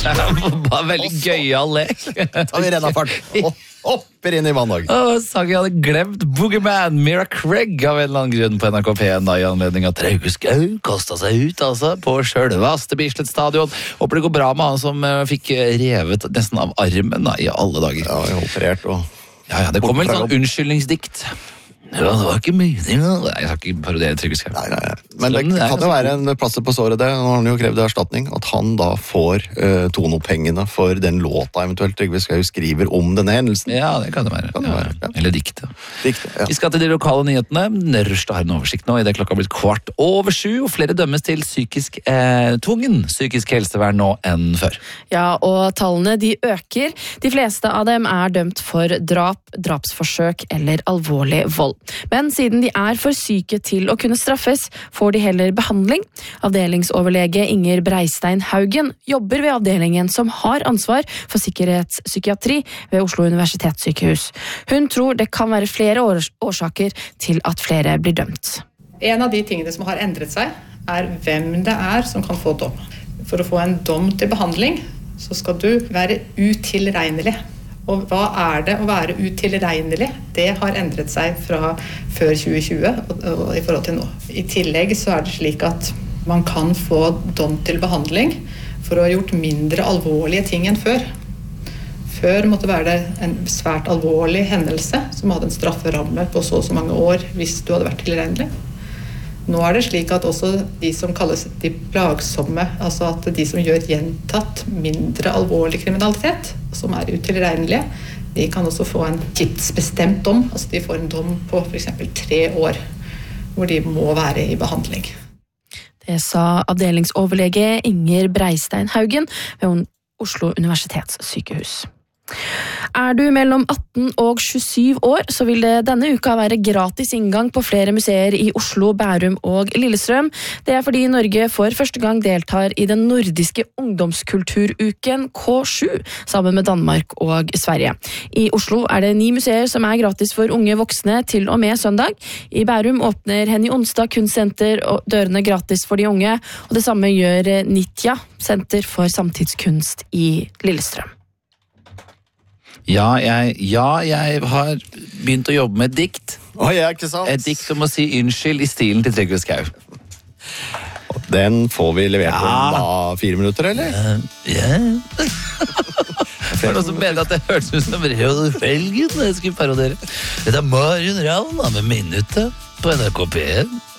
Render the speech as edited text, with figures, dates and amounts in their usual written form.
Bare veldig gøyal lek. Da vi renner fart og hopper inn i mandag. Sang jeg hadde glemt Boogeyman, Mira Craig av en eller annen grunn på NRK P1 da, i anledning av Trauge Skau kostet seg ut altså, på selveste Bislett stadion. Håper det går bra med han som fikk revet nesten av armen da, i alle dager. Ja, jeg operert og... Ja, det kom vel sånn unnskyldningsdikt. Ja, det var ikke meningen. Jeg skal ikke parodiere Trygve Skau. Nei. Men det kan jo være en plaster på såret det. Nå har han jo krevd erstatning. At han da får tonopengene for den låta eventuelt Trygve Skau skriver om denne hendelsen. Ja, det kan det være. Ja. Eller diktet. Ja. Vi skal til de lokale nyhetene. Rørstad har en oversikt nå. I det klokka har blitt 7:15, og flere dømmes til tvungen psykisk helsevern nå enn før. Ja, og tallene de øker. De fleste av dem er dømt for drap, drapsforsøk eller alvorlig vold. Men siden de er for syke til å kunne straffes, får de heller behandling. Avdelingsoverlege Inger Breistein Haugen jobber ved avdelingen som har ansvar for sikkerhetspsykiatri ved Oslo Universitetssykehus. Hun tror det kan være flere årsaker til at flere blir dømt. En av de tingene som har endret seg, er hvem det er som kan få dom. For å få en dom til behandling, så skal du være utilregnelig. Og hva er det å være utilregnelig? Det har endret seg fra før 2020 og i forhold til nå. I tillegg så er det slik at man kan få dom til behandling for å ha gjort mindre alvorlige ting enn før. Før måtte være det en svært alvorlig hendelse som hadde en strafferamme på så og så mange år hvis du hadde vært tilregnelig. Nå er det slik at også de som kalles de plagsomme, altså at de som gjør gjentatt mindre alvorlig kriminalitet, som er utilregnelige, de kan også få en tidsbestemt dom, altså de får en dom på for eksempel 3 år, hvor de må være i behandling. Det sa avdelingsoverlege Inger Breistein Haugen ved Oslo Universitetssykehus. Er du mellom 18 og 27 år, så vil det denne uka være gratis inngang på flere museer i Oslo, Bærum og Lillestrøm. Det er fordi Norge for første gang deltar i den nordiske ungdomskulturuken K7, sammen med Danmark og Sverige. I Oslo er det 9 museer som er gratis for unge voksne til og med søndag. I Bærum åpner Henny Onsdag kunstsenter og dørene gratis for de unge, og det samme gjør Nitya, senter for samtidskunst i Lillestrøm. Ja, jeg har begynt å jobbe med et dikt. Ja, ikke sant? Et dikt om å si unnskyld i stilen til Trygve Skau. Den får vi levert om da 4 minutter, eller? Ja. Det var noen som mener at det hørtes ut som Rød Felgen når jeg skulle parodiere. Dette er Marion Ravn med Minuttet på NRK P1.